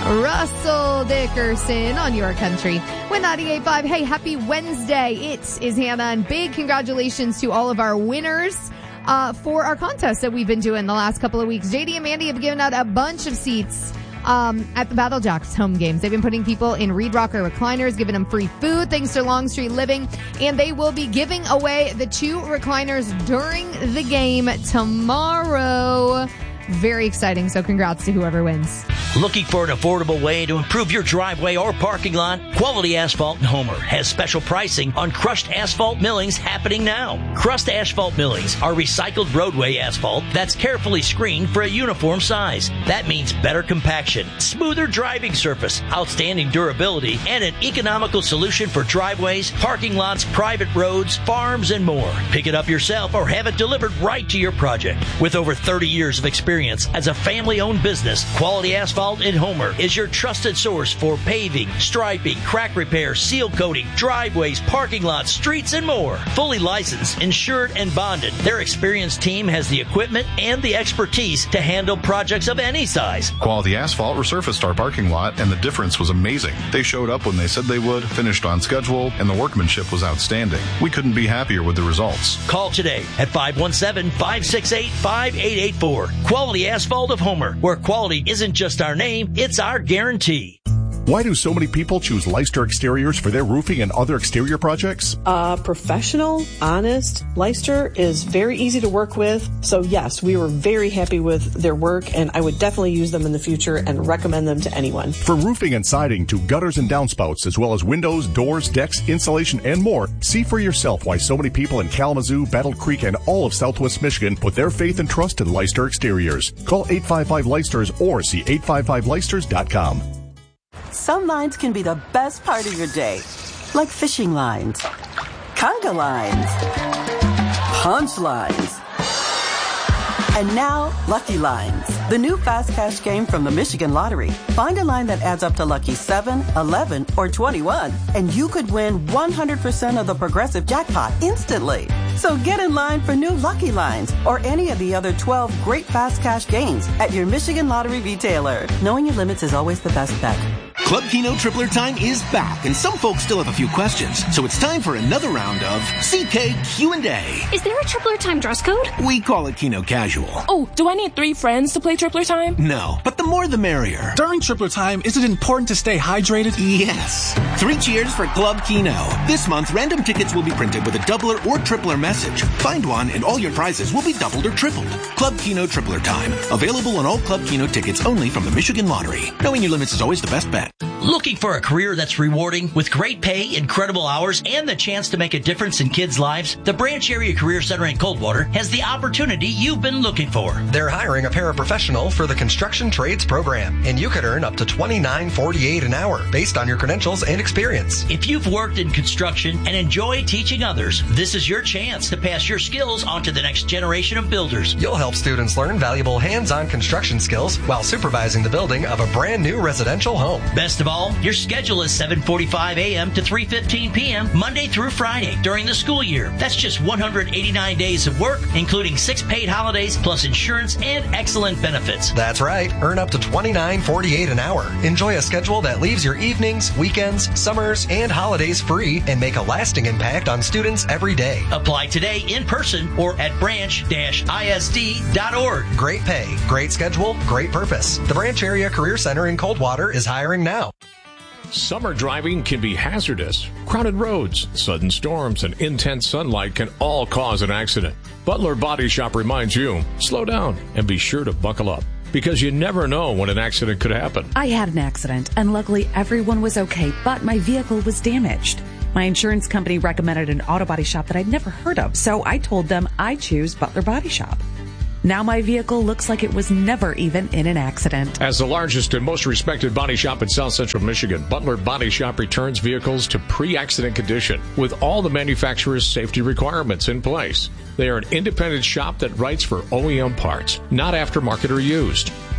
Russell Dickerson on your country with 98.5. Hey, happy Wednesday. It is Hannah, and big congratulations to all of our winners for our contest that we've been doing the last couple of weeks. JD and Mandy have given out a bunch of seats at the Battle Jacks home games. They've been putting people in Reed Rocker recliners, giving them free food thanks to Long Street Living, and they will be giving away the 2 recliners during the game tomorrow. Very exciting, so congrats to whoever wins. Looking for an affordable way to improve your driveway or parking lot? Quality Asphalt in Homer has special pricing on crushed asphalt millings happening now. Crushed asphalt millings are recycled roadway asphalt that's carefully screened for a uniform size. That means better compaction, smoother driving surface, outstanding durability, and an economical solution for driveways, parking lots, private roads, farms, and more. Pick it up yourself or have it delivered right to your project. With over 30 years of experience as a family-owned business, Quality Asphalt in Homer is your trusted source for paving, striping, crack repair, seal coating, driveways, parking lots, streets, and more. Fully licensed, insured, and bonded, their experienced team has the equipment and the expertise to handle projects of any size. Quality Asphalt resurfaced our parking lot, and the difference was amazing. They showed up when they said they would, finished on schedule, and the workmanship was outstanding. We couldn't be happier with the results. Call today at 517-568-5884. Quality Asphalt of Homer, where quality isn't just our name, it's our guarantee. Why do so many people choose Leicester Exteriors for their roofing and other exterior projects? Professional, honest. Leicester is very easy to work with. So yes, we were very happy with their work, and I would definitely use them in the future and recommend them to anyone. For roofing and siding to gutters and downspouts, as well as windows, doors, decks, insulation, and more, see for yourself why so many people in Kalamazoo, Battle Creek, and all of Southwest Michigan put their faith and trust in Leicester Exteriors. Call 855-LEICESTERS or see 855leicesters.com. Some lines can be the best part of your day, like fishing lines, conga lines, punch lines, and now Lucky Lines, the new fast cash game from the Michigan Lottery. Find a line that adds up to lucky 7, 11, or 21, and you could win 100% of the Progressive jackpot instantly. So get in line for new Lucky Lines or any of the other 12 great fast cash games at your Michigan Lottery retailer. Knowing your limits is always the best bet. Club Keno Tripler Time is back, and some folks still have a few questions. So it's time for another round of CK Q&A. Is there a Tripler Time dress code? We call it Keno Casual. Oh, do I need 3 friends to play Tripler Time? No, but the more the merrier. During Tripler Time, is it important to stay hydrated? Yes. 3 cheers for Club Keno. This month, random tickets will be printed with a doubler or tripler message. Find one and all your prizes will be doubled or tripled. Club Keno Tripler Time. Available on all Club Keno tickets only from the Michigan Lottery. Knowing your limits is always the best bet. Looking for a career that's rewarding with great pay, incredible hours, and the chance to make a difference in kids' lives? The Branch Area Career Center in Coldwater has the opportunity you've been looking for. They're hiring a paraprofessional for the construction trades program, and you could earn up to $29.48 an hour based on your credentials and experience. If you've worked in construction and enjoy teaching others, this is your chance to pass your skills on to the next generation of builders. You'll help students learn valuable hands-on construction skills while supervising the building of a brand new residential home. Best of all, your schedule is 7:45 a.m. to 3:15 p.m. Monday through Friday during the school year. That's just 189 days of work, including 6 paid holidays, plus insurance and excellent benefits. That's right. Earn up to $29.48 an hour. Enjoy a schedule that leaves your evenings, weekends, summers, and holidays free and make a lasting impact on students every day. Apply today in person or at branch-isd.org. Great pay, great schedule, great purpose. The Branch Area Career Center in Coldwater is hiring now. Summer driving can be hazardous. Crowded roads, sudden storms, and intense sunlight can all cause an accident. Butler Body Shop reminds you, slow down and be sure to buckle up, because you never know when an accident could happen. I had an accident, and luckily everyone was okay, but my vehicle was damaged. My insurance company recommended an auto body shop that I'd never heard of, so I told them I choose Butler Body Shop. Now my vehicle looks like it was never even in an accident. As the largest and most respected body shop in South Central Michigan, Butler Body Shop returns vehicles to pre-accident condition with all the manufacturer's safety requirements in place. They are an independent shop that writes for OEM parts, not aftermarket or used.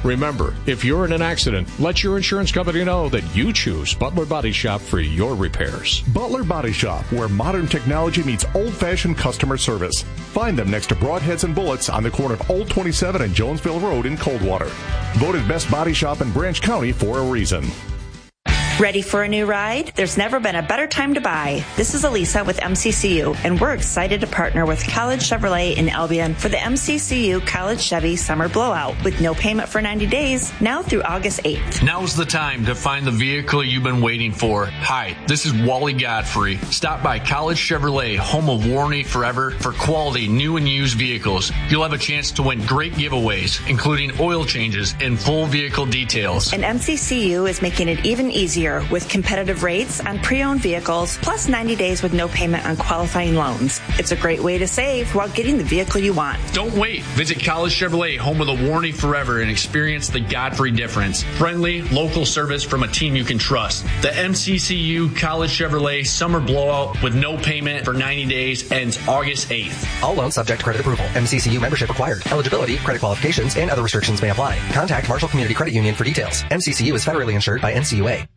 Remember, if you're in an accident, let your insurance company know that you choose Butler Body Shop for your repairs. Butler Body Shop, where modern technology meets old-fashioned customer service. Find them next to Broadheads and Bullets on the corner of Old 27 and Jonesville Road in Coldwater. Voted best body shop in Branch County for a reason. Ready for a new ride? There's never been a better time to buy. This is Elisa with MCCU, and we're excited to partner with College Chevrolet in Albion for the MCCU College Chevy Summer Blowout with no payment for 90 days, now through August 8th. Now's the time to find the vehicle you've been waiting for. Hi, this is Wally Godfrey. Stop by College Chevrolet, home of Warranty Forever, for quality new and used vehicles. You'll have a chance to win great giveaways, including oil changes and full vehicle details. And MCCU is making it even easier with competitive rates on pre-owned vehicles, plus 90 days with no payment on qualifying loans. It's a great way to save while getting the vehicle you want. Don't wait. Visit College Chevrolet, home of the Warranty Forever, and experience the Godfrey difference. Friendly, local service from a team you can trust. The MCCU College Chevrolet Summer Blowout with no payment for 90 days ends August 8th. All loans subject to credit approval. MCCU membership required. Eligibility, credit qualifications, and other restrictions may apply. Contact Marshall Community Credit Union for details. MCCU is federally insured by NCUA.